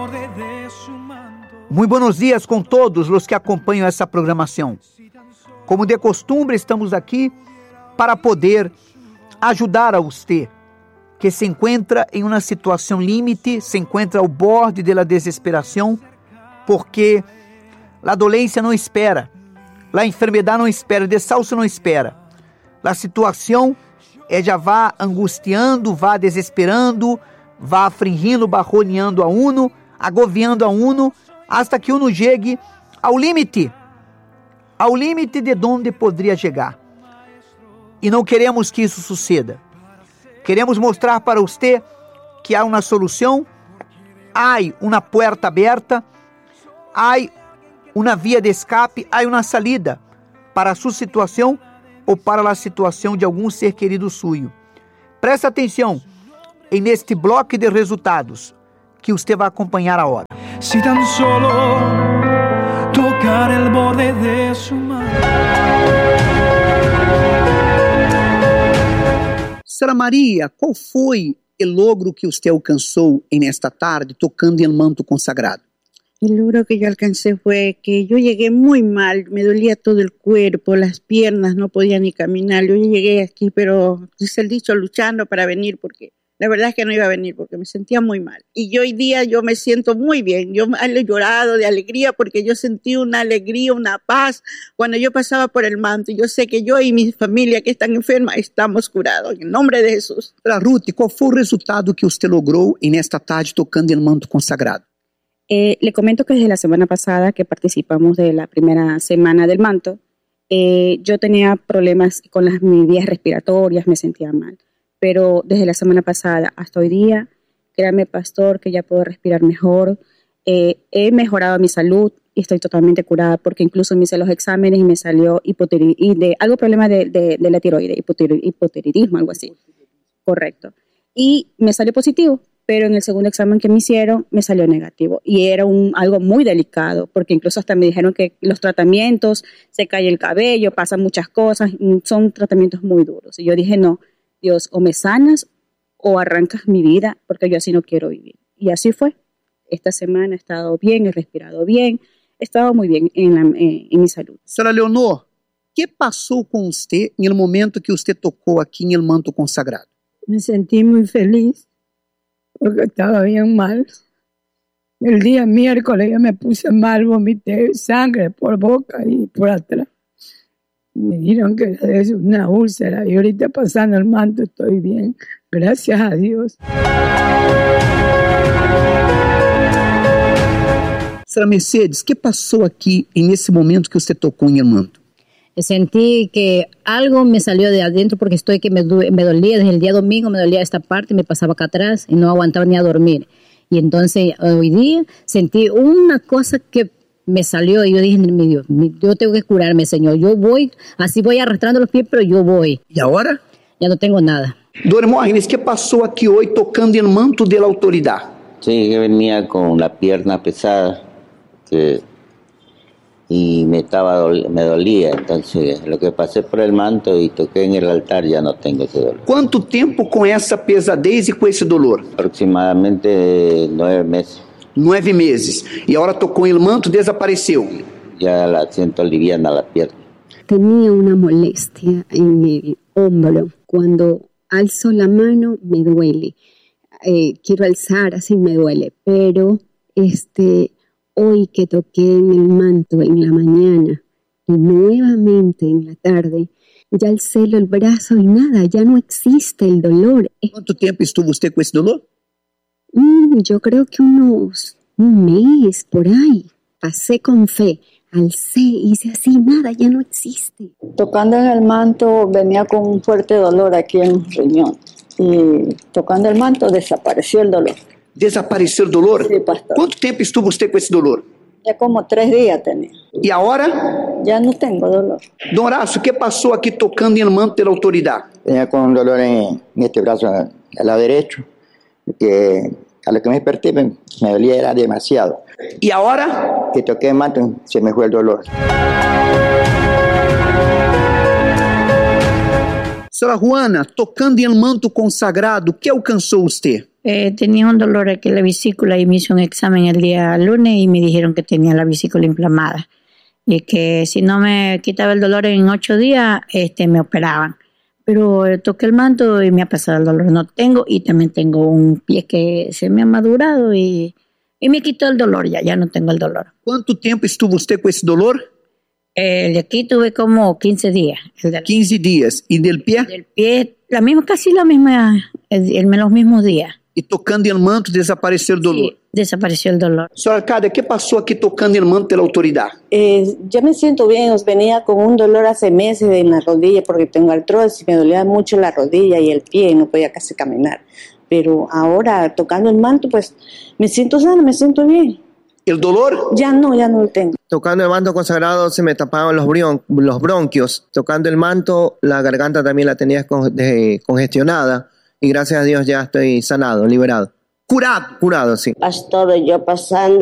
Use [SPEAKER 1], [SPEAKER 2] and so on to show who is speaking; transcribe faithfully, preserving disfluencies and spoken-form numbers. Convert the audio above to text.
[SPEAKER 1] Muy buenos días con todos los que acompanham essa programação. Como de costume, estamos aqui para poder ajudar a você que se encontra em uma situação limite, se encontra ao borde da desesperação, porque a dolência não espera, a enfermidade não espera, o desalço não espera. A situação é já vá angustiando, vá desesperando, vá afringindo, barroneando a uno, agoviando a uno, hasta que uno chegue ao limite, ao limite de onde poderia chegar. E não queremos que isso suceda. Queremos mostrar para você que há uma solução, há uma porta aberta, há uma via de escape, há uma salida para a sua situação ou para a situação de algum ser querido suyo. Presta atenção em neste bloco de resultados que você vai acompanhar agora.
[SPEAKER 2] Si tan solo tocar el borde de su mano.
[SPEAKER 1] Sra. Maria, qual foi o logro que você alcançou nesta tarde tocando em manto consagrado?
[SPEAKER 3] El logro que yo alcancé fue que yo llegué muy mal, me dolía todo el cuerpo, las piernas, no podía ni caminar. Yo llegué aquí, pero dice el dicho, luchando para venir, porque la verdad es que no iba a venir, porque me sentía muy mal. Y yo hoy día yo me siento muy bien, yo he llorado de alegría, porque yo sentí una alegría, una paz, cuando yo pasaba por el manto. Y yo sé que yo y mi familia que están enfermas estamos curados, en nombre de Jesús.
[SPEAKER 1] Para Ruth, qual foi o resultado que você logrou nesta tarde tocando em manto consagrado?
[SPEAKER 4] Eh, le comento que desde la semana pasada que participamos de la primera semana del manto, eh, yo tenía problemas con las mis vías respiratorias, me sentía mal. Pero desde la semana pasada hasta hoy día, créame, pastor, que ya puedo respirar mejor. Eh, he mejorado mi salud y estoy totalmente curada, porque incluso me hice los exámenes y me salió hipotiroidismo, de, algo problema de, de, de la tiroide, hipotiroidismo, algo así. Correcto. Y me salió positivo. Pero en el segundo examen que me hicieron me salió negativo y era un, algo muy delicado, porque incluso hasta me dijeron que los tratamientos, se cae el cabello, pasan muchas cosas, son tratamientos muy duros. Y yo dije, no, Dios, o me sanas o arrancas mi vida, porque yo así no quiero vivir. Y así fue. Esta semana he estado bien, he respirado bien, he estado muy bien en, la, en, en mi salud.
[SPEAKER 1] Senhora Leonor, ¿qué pasó con usted en el momento que usted tocó aquí en el manto consagrado?
[SPEAKER 3] Me sentí muy feliz, porque estaba bien mal. El día miércoles yo me puse mal, vomité sangre por boca y por atrás. Me dijeron que era una úlcera y ahorita pasando el manto estoy bien, gracias a Dios.
[SPEAKER 1] Sra. Mercedes, ¿qué pasó aquí en ese momento que usted tocó en el manto?
[SPEAKER 5] Sentí que algo me salió de adentro porque estoy que me, me dolía desde el día domingo, me dolía esta parte, me pasaba acá atrás y no aguantaba ni a dormir. Y entonces hoy día sentí una cosa que me salió y yo dije, mi Dios, yo tengo que curarme, Señor. Yo voy, así voy arrastrando los pies, pero yo voy.
[SPEAKER 1] ¿Y ahora?
[SPEAKER 5] Ya no tengo nada.
[SPEAKER 1] Dor Hermógenes, ¿qué pasó aquí hoy tocando en el manto de la autoridad?
[SPEAKER 6] Sí, yo venía con la pierna pesada que... y me estaba me dolía, entonces lo que pasé por el manto y toqué en el altar ya no tengo ese dolor.
[SPEAKER 1] ¿Cuánto tiempo con esa pesadez y con ese dolor?
[SPEAKER 6] Aproximadamente nueve meses.
[SPEAKER 1] Nueve meses. Y ahora tocó en el manto, desapareció.
[SPEAKER 6] Ya la siento liviana la pierna.
[SPEAKER 7] Tenía una molestia en el hombro. Cuando alzo la mano me duele. Eh, quiero alzar, así me duele, pero este... hoy que toqué en el manto en la mañana y nuevamente en la tarde, ya alcé el brazo y nada, ya no existe el dolor.
[SPEAKER 1] ¿Cuánto tiempo estuvo usted con ese dolor?
[SPEAKER 7] Mm, yo creo que unos un mes por ahí. Pasé con fe, alcé, hice así, nada, ya no existe.
[SPEAKER 3] Tocando en el manto venía con un fuerte dolor aquí en el riñón y tocando el manto desapareció el dolor.
[SPEAKER 1] ¿Desapareció el dolor?
[SPEAKER 3] Sí, pastor.
[SPEAKER 1] ¿Cuánto tiempo estuvo usted con ese dolor?
[SPEAKER 3] Ya como tres días tenía.
[SPEAKER 1] ¿Y ahora?
[SPEAKER 3] Ya no tengo dolor.
[SPEAKER 1] Don Horacio, ¿qué pasó aquí tocando en el manto de la autoridad?
[SPEAKER 8] Tenía con un dolor en, en este brazo al lado derecho, que a lo que me desperté me, me dolía era demasiado.
[SPEAKER 1] ¿Y ahora?
[SPEAKER 8] Que toqué el manto se me fue el dolor.
[SPEAKER 1] Senhora Juana, tocando em manto consagrado, o que alcançou você?
[SPEAKER 3] Eh, tenía un dolor aquí en la vesícula y me hizo un examen el día lunes y me dijeron que tenía la vesícula inflamada y que si no me quitaba el dolor en ocho días, este, me operaban. Pero eh, toqué el manto y me ha pasado el dolor. No tengo, y también tengo un pie que se me ha madurado y, y me quitó el dolor ya, ya no tengo el dolor.
[SPEAKER 1] ¿Cuánto tiempo estuvo usted con ese dolor?
[SPEAKER 3] El de aquí tuve como quince días. El del,
[SPEAKER 1] quince días. ¿Y del pie?
[SPEAKER 3] Del pie, la misma, casi la misma, el, el, los mismos días.
[SPEAKER 1] Y tocando el manto desapareció el dolor.
[SPEAKER 3] Sí, desapareció el dolor.
[SPEAKER 1] Señora alcalde, ¿qué pasó aquí tocando el manto de la autoridad?
[SPEAKER 9] Eh, ya me siento bien, os venía con un dolor hace meses en la rodilla porque tengo artrosis, me dolía mucho la rodilla y el pie, no podía casi caminar. Pero ahora tocando el manto, pues me siento sana, me siento bien.
[SPEAKER 1] ¿El dolor?
[SPEAKER 9] Ya no, ya no lo tengo.
[SPEAKER 10] Tocando el manto consagrado se me tapaban los, brion, los bronquios. Tocando el manto, la garganta también la tenía con, de, congestionada. Y gracias a Dios ya estoy sanado, liberado.
[SPEAKER 1] Curado.
[SPEAKER 10] Curado, sí.
[SPEAKER 11] Pastor, yo pasando